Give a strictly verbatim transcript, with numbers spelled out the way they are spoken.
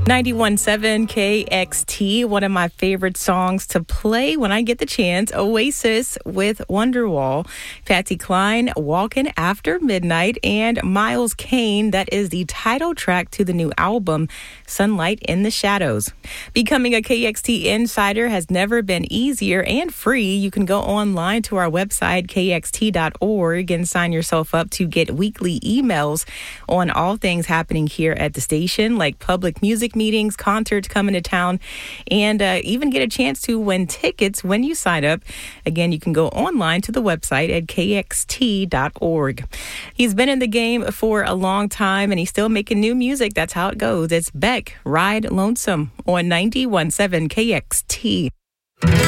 ninety-one point seven K X T, one of my favorite songs to play when I get the chance. Oasis with Wonderwall, Patsy Cline, Walking After Midnight, and Miles Kane. That is the title track to the new album, Sunlight in the Shadows. Becoming a K X T Insider has never been easier and free. You can go online to our website, K X T dot org, and sign yourself up to get weekly emails on all things happening here at the station, like public music meetings, concerts coming to town, and uh, even get a chance to win tickets when you sign up. Again, you can go online to the website at K X T dot org. He's been in the game for a long time, and he's still making new music. That's how it goes. It's Beck, Ride Lonesome on ninety-one point seven K X T.